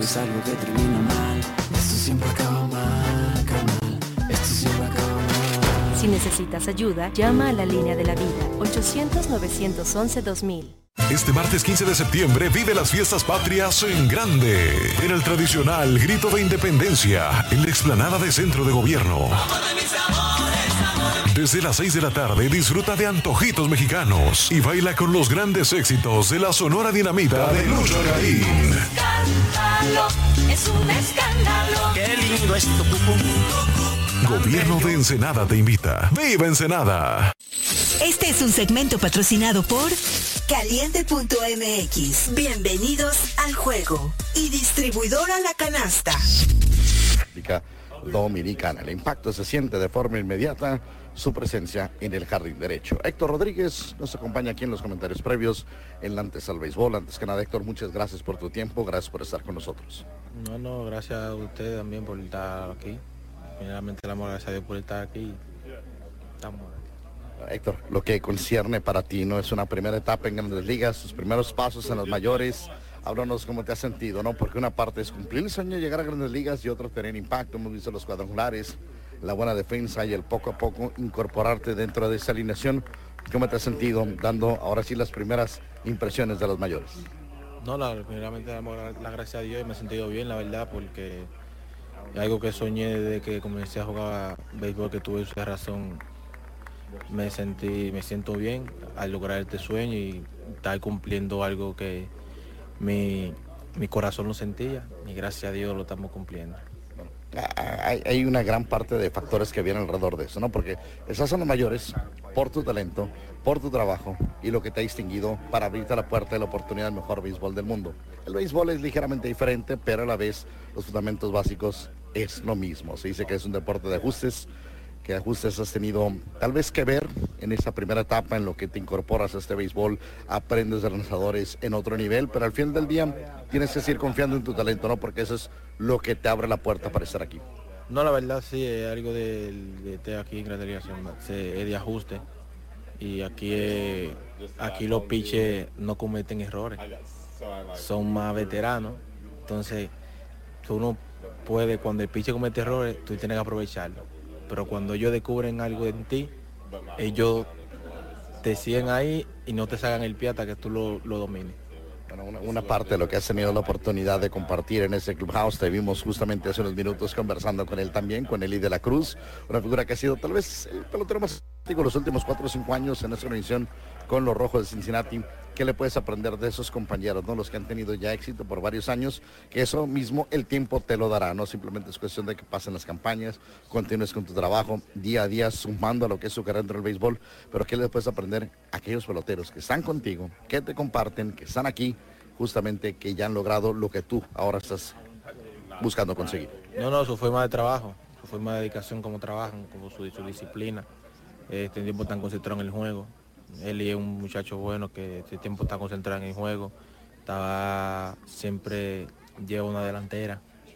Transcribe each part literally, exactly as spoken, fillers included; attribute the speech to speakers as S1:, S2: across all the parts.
S1: es algo que termina mal. Esto siempre acaba mal, carnal. Esto siempre acaba mal.
S2: Si necesitas ayuda, llama a la línea de la vida, ochocientos, novecientos once, dos mil.
S3: Este martes quince de septiembre vive las fiestas patrias en grande, en el tradicional Grito de Independencia, en la explanada de Centro de Gobierno. Desde las seis de la tarde disfruta de antojitos mexicanos y baila con los grandes éxitos de la Sonora Dinamita de Lucho Garín.
S4: Escándalo, es un escándalo.
S5: Qué lindo es tu cucú.
S3: Gobierno de Ensenada te invita. ¡Viva Ensenada!
S6: Este es un segmento patrocinado por Caliente punto M X. Bienvenidos al juego. Y distribuidora La Canasta.
S7: Dominicana. El impacto se siente de forma inmediata su presencia en el jardín derecho. Héctor Rodríguez nos acompaña aquí en los comentarios previos en la antesala al béisbol. Antes que nada, Héctor, muchas gracias por tu tiempo, gracias por estar con nosotros.
S8: No, no, gracias a usted también por estar aquí. Primeramente le damos gracias a Dios por estar aquí. Estamos aquí.
S7: Héctor, lo que concierne para ti, ¿no? Es una primera etapa en Grandes Ligas, sus primeros pasos en las mayores. Háblanos cómo te has sentido, ¿no? Porque una parte es cumplir el sueño de llegar a Grandes Ligas y otra tener impacto. Hemos visto los cuadrangulares, la buena defensa y el poco a poco incorporarte dentro de esa alineación. ¿Cómo te has sentido dando ahora sí las primeras impresiones de los mayores?
S8: No, la, primeramente damos la, la gracias a Dios y me he sentido bien, la verdad, porque es algo que soñé desde que comencé a jugar béisbol, que tuve esa razón. Me sentí, me siento bien al lograr este sueño y estar cumpliendo algo que mi, mi corazón lo sentía y gracias a Dios lo estamos cumpliendo.
S7: Hay, hay una gran parte de factores que vienen alrededor de eso, ¿no? Porque estás en los mayores por tu talento, por tu trabajo y lo que te ha distinguido para abrirte la puerta de la oportunidad del mejor béisbol del mundo. El béisbol es ligeramente diferente, pero a la vez los fundamentos básicos es lo mismo. Se dice que es un deporte de ajustes, que ajustes has tenido tal vez que ver en esta primera etapa en lo que te incorporas a este béisbol, aprendes de lanzadores en otro nivel, pero al final del día tienes que seguir confiando en tu talento, ¿no? Porque eso es lo que te abre la puerta para estar aquí.
S8: No, la verdad sí, es algo de, de, de aquí en Grandes Ligas, es de ajuste y aquí, eh, aquí los pitchers no cometen errores, son más veteranos, entonces tú no puedes, cuando el pitcher comete errores, tú tienes que aprovecharlo. Pero cuando ellos descubren algo en ti, ellos te siguen ahí y no te sacan el pie hasta que tú lo, lo domines.
S7: Bueno, una, una parte de lo que has tenido la oportunidad de compartir en ese clubhouse, te vimos justamente hace unos minutos conversando con él también, con Eli de la Cruz, una figura que ha sido tal vez el pelotero más digo, los últimos cuatro o cinco años en esta organización con los Rojos de Cincinnati. ¿Qué le puedes aprender de esos compañeros, ¿no? Los que han tenido ya éxito por varios años, que eso mismo el tiempo te lo dará, no simplemente es cuestión de que pasen las campañas, continúes con tu trabajo día a día sumando a lo que es su carrera dentro del béisbol, pero ¿qué le puedes aprender a aquellos peloteros que están contigo, que te comparten, que están aquí, justamente que ya han logrado lo que tú ahora estás buscando conseguir?
S8: No, no, su forma de trabajo, su forma de dedicación, como trabajan, como su, su disciplina, este tiempo tan concentrado en el juego. Él es un muchacho bueno que este tiempo está concentrado en el juego, estaba siempre lleva una delantera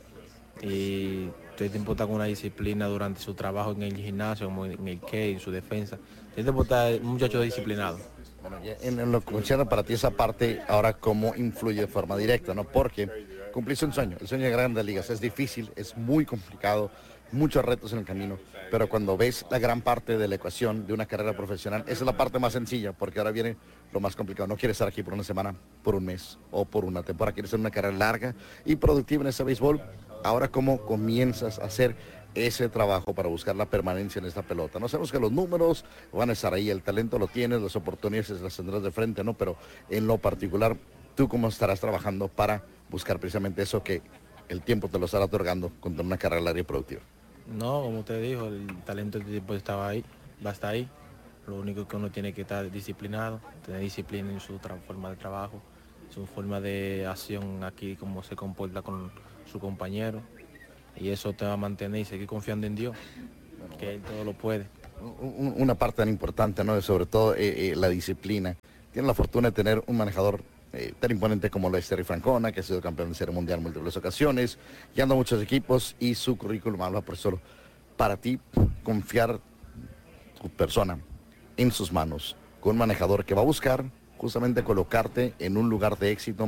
S8: y este tiempo está con una disciplina durante su trabajo en el gimnasio, como en el K, en su defensa. Este tiempo está un muchacho disciplinado.
S7: Bueno, en, en lo que concierne para ti esa parte, ahora cómo influye de forma directa, ¿no? Porque cumpliste un sueño, el sueño de Grandes Ligas es difícil, es muy complicado, muchos retos en el camino, pero cuando ves la gran parte de la ecuación de una carrera profesional, esa es la parte más sencilla, porque ahora viene lo más complicado. No quieres estar aquí por una semana, por un mes o por una temporada, quieres hacer una carrera larga y productiva en ese béisbol. Ahora, ¿cómo comienzas a hacer ese trabajo para buscar la permanencia en esta pelota? No sabemos que los números van a estar ahí, el talento lo tienes, las oportunidades las tendrás de frente, ¿no? Pero en lo particular, ¿tú cómo estarás trabajando para buscar precisamente eso que el tiempo te lo estará otorgando con una carrera larga y productiva?
S8: No, como usted dijo, el talento del tiempo estaba ahí, va a estar ahí. Lo único que uno tiene que estar disciplinado, tener disciplina en su forma de trabajo, su forma de acción aquí, cómo se comporta con su compañero. Y eso te va a mantener y seguir confiando en Dios, que Él todo lo puede.
S7: Una parte tan importante, ¿no? Sobre todo eh, eh, la disciplina. Tiene la fortuna de tener un manejador Eh, tan imponente como lo es Terry Francona, que ha sido campeón de Serie Mundial en múltiples ocasiones, y anda a muchos equipos y su currículum habla por solo. Para ti, confiar tu persona en sus manos, con un manejador que va a buscar justamente colocarte en un lugar de éxito,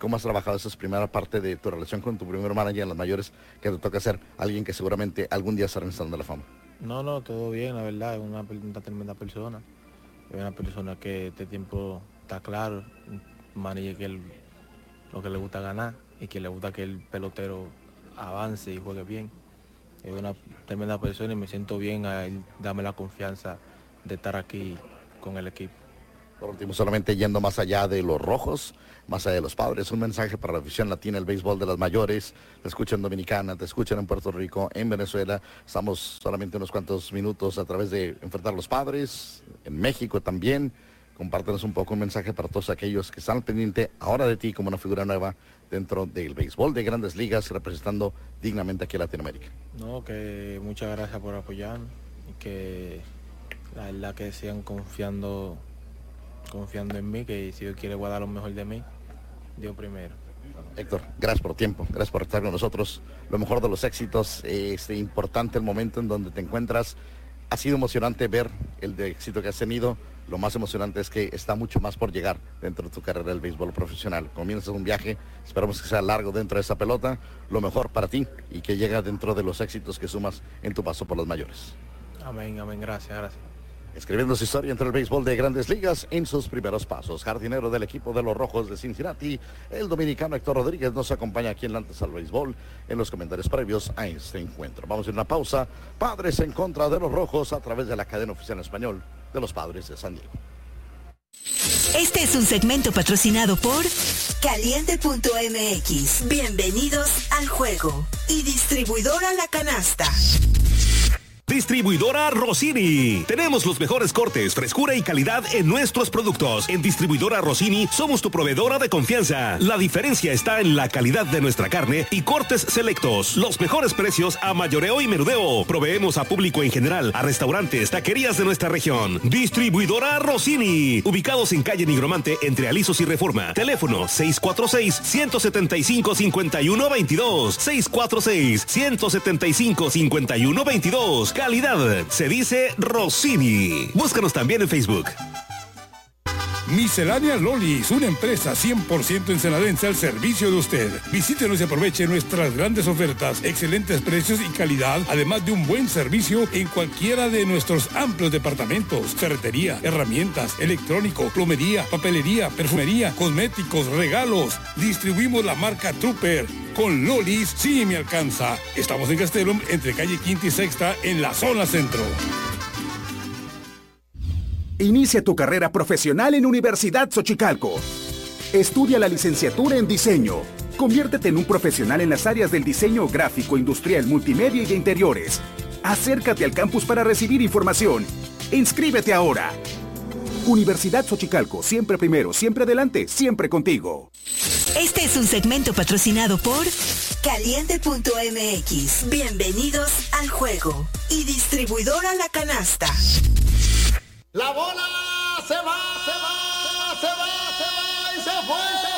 S7: ¿Cómo has trabajado esa primera parte de tu relación con tu primer manager en las mayores, que te toca ser alguien que seguramente algún día estará en el Salón de la Fama?
S8: No, no, todo bien, la verdad, es una, una tremenda persona. Es una persona que este tiempo está claro, un manager que él, lo que le gusta ganar y que le gusta que el pelotero avance y juegue bien. Es una tremenda persona y me siento bien a él darme la confianza de estar aquí con el equipo.
S7: Por último, solamente yendo más allá de los rojos, más allá de los padres, un mensaje para la afición latina, el béisbol de las mayores. Te escuchan en Dominicana, te escuchan en Puerto Rico, en Venezuela. Estamos solamente unos cuantos minutos a través de enfrentar a los padres, en México también. Compártenos un poco un mensaje para todos aquellos que están al pendiente ahora de ti como una figura nueva dentro del béisbol de Grandes Ligas, representando dignamente aquí a Latinoamérica.
S8: No, que muchas gracias por apoyarme y que la verdad que sigan confiando, confiando en mí, que si Dios quiere voy a dar lo mejor de mí, Dios primero.
S7: Héctor, gracias por tu tiempo, gracias por estar con nosotros. Lo mejor de los éxitos, este importante el momento en donde te encuentras. Ha sido emocionante ver el de éxito que has tenido. Lo más emocionante es que está mucho más por llegar dentro de tu carrera del béisbol profesional. Comienzas un viaje, esperamos que sea largo dentro de esa pelota. Lo mejor para ti y que llegue dentro de los éxitos que sumas en tu paso por las mayores.
S8: Amén, amén, gracias, gracias.
S7: Escribiendo su historia entre el béisbol de Grandes Ligas en sus primeros pasos. Jardinero del equipo de los Rojos de Cincinnati, el dominicano Héctor Rodríguez nos acompaña aquí en Lantes al Béisbol en los comentarios previos a este encuentro. Vamos a ir a una pausa. Padres en contra de los Rojos a través de la cadena oficial en español de los Padres de San Diego.
S6: Este es un segmento patrocinado por Caliente punto M X. Bienvenidos al juego. Y Distribuidora La Canasta.
S9: Distribuidora Rossini. Tenemos los mejores cortes, frescura y calidad en nuestros productos. En Distribuidora Rossini somos tu proveedora de confianza. La diferencia está en la calidad de nuestra carne y cortes selectos. Los mejores precios a mayoreo y menudeo. Proveemos a público en general, a restaurantes, taquerías de nuestra región. Distribuidora Rossini. Ubicados en calle Nigromante entre Alisos y Reforma. Teléfono seis cuatro seis, uno siete cinco, cinco uno dos dos. seis cuatro seis, uno siete cinco, cinco uno dos dos. Calidad se dice Rossini. Búscanos también en Facebook.
S10: Miscelánea Lolis, una empresa cien por ciento ensenadense al servicio de usted. Visítenos y aproveche nuestras grandes ofertas, excelentes precios y calidad, además de un buen servicio en cualquiera de nuestros amplios departamentos. Ferretería, herramientas, electrónico, plomería, papelería, perfumería, cosméticos, regalos. Distribuimos la marca Trooper. Con Lolis sí me alcanza. Estamos en Castellum, entre calle Quinta y Sexta, en la zona centro.
S11: Inicia tu carrera profesional en Universidad Xochicalco. Estudia la licenciatura en diseño. Conviértete en un profesional en las áreas del diseño gráfico, industrial, multimedia y de interiores. Acércate al campus para recibir información. Inscríbete ahora. Universidad Xochicalco, siempre primero, siempre adelante, siempre contigo.
S6: Este es un segmento patrocinado por Caliente punto M X. Bienvenidos al juego. Y Distribuidora La Canasta.
S12: La bola se va, se va, se va, se va y se fue.